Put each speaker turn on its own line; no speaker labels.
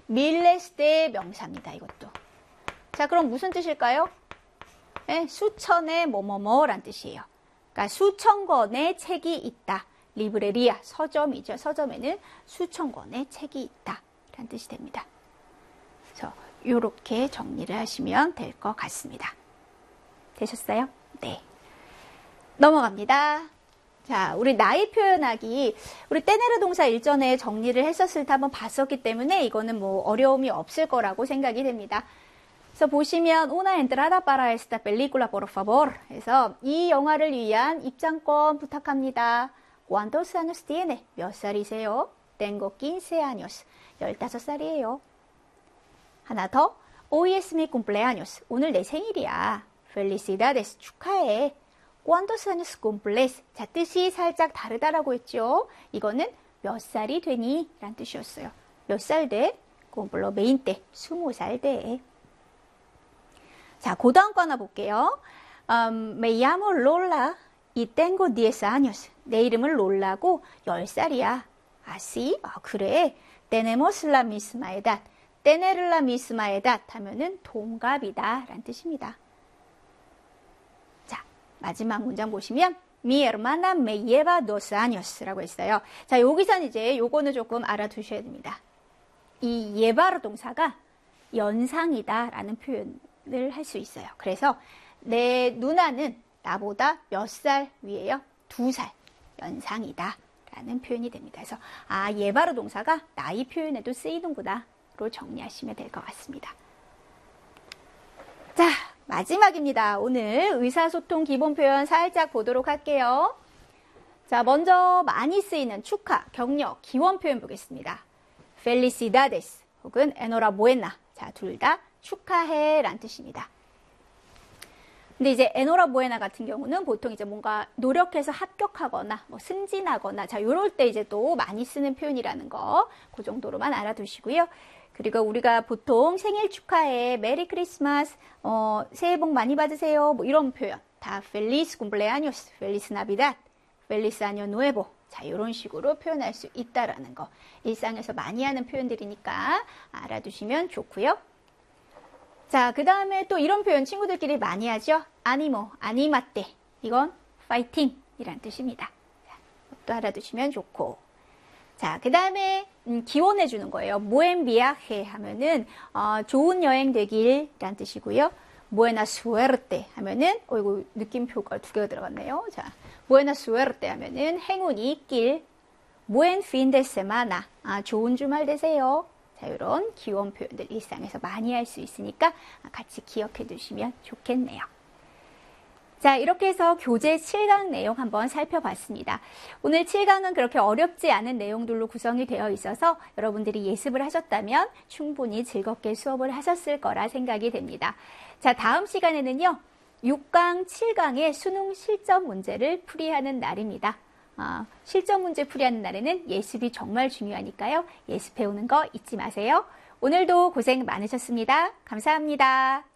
밀레스의 명사입니다. 이것도. 자, 그럼 무슨 뜻일까요? 네, 수천의 뭐뭐뭐란 뜻이에요. 그러니까 수천 권의 책이 있다. 리브레리아, 서점이죠. 서점에는 수천 권의 책이 있다. 라는 뜻이 됩니다. 그래서 이렇게 정리를 하시면 될 것 같습니다. 되셨어요? 네. 넘어갑니다. 자, 우리 나이 표현하기, 우리 테네르 동사 일전에 정리를 했었을 때 한번 봤었기 때문에 이거는 뭐 어려움이 없을 거라고 생각이 됩니다. 그래서 보시면 una entrada para esta película por favor 해서 이 영화를 위한 입장권 부탁합니다. ¿Cuántos años tiene? 몇 살이세요? Tengo 15 años. 15살이에요. 하나 더. Hoy es mi cumpleaños. 오늘 내 생일이야. Felicidades. 축하해. ¿Cuántos años cumples? 자, 뜻이 살짝 다르다라고 했죠. 이거는 몇 살이 되니? 라는 뜻이었어요. 몇 살 돼? Cumplo 20. 20살 돼. 자, 그 다음 거 하나 볼게요. Me llamo Lola y tengo 10 años. 내 이름은 롤라고 10살이야. 아, sí? 아, 그래. Tenemos la misma edad. Tener la misma edad 하면은 동갑이다 라는 뜻입니다. 자, 마지막 문장 보시면 Mi hermana me lleva 2 años 라고 했어요. 자, 여기서는 이제 요거는 조금 알아두셔야 됩니다. 이 llevar 동사가 연상이다 라는 표현을 할 수 있어요. 그래서 내 누나는 나보다 몇 살 위에요? 2살 연상이다 라는 표현이 됩니다. 그래서 아, 예바르 동사가 나이 표현에도 쓰이는구나 로 정리하시면 될 것 같습니다. 자, 마지막입니다. 오늘 의사소통 기본 표현 살짝 보도록 할게요. 자, 먼저 많이 쓰이는 축하, 격려, 기원 표현 보겠습니다. Felicidades 혹은 enhorabuena. 자, 둘 다 축하해 라는 뜻입니다. 근데 이제 enhorabuena 같은 경우는 보통 이제 뭔가 노력해서 합격하거나 뭐 승진하거나 자, 요럴 때 이제 또 많이 쓰는 표현이라는 거 그 정도로만 알아두시고요. 그리고 우리가 보통 생일 축하해, 메리 크리스마스, 새해 복 많이 받으세요. 뭐 이런 표현 다 feliz cumpleaños, feliz navidad, feliz año nuevo. 자, 이런 식으로 표현할 수 있다라는 거. 일상에서 많이 하는 표현들이니까 알아두시면 좋고요. 자, 그 다음에 또 이런 표현 친구들끼리 많이 하죠. 아니모, 아니마떼. 이건 파이팅 이란 뜻입니다. 자, 또 알아두시면 좋고. 자, 그 다음에 기원해 주는 거예요. Buen viaje 하면은 좋은 여행 되길 이란 뜻이고요. Buena suerte 하면은 이거 느낌표가 2개가 들어갔네요. 자, Buena suerte 하면은 행운이 있길. Buen fin de semana. 좋은 주말 되세요. 자, 이런 기원 표현들 일상에서 많이 할 수 있으니까 같이 기억해 두시면 좋겠네요. 자, 이렇게 해서 교재 7강 내용 한번 살펴봤습니다. 오늘 7강은 그렇게 어렵지 않은 내용들로 구성이 되어 있어서 여러분들이 예습을 하셨다면 충분히 즐겁게 수업을 하셨을 거라 생각이 됩니다. 자, 다음 시간에는요, 6강, 7강의 수능 실전 문제를 풀이하는 날입니다. 실전 문제 풀이하는 날에는 예습이 정말 중요하니까요. 예습해오는 거 잊지 마세요. 오늘도 고생 많으셨습니다. 감사합니다.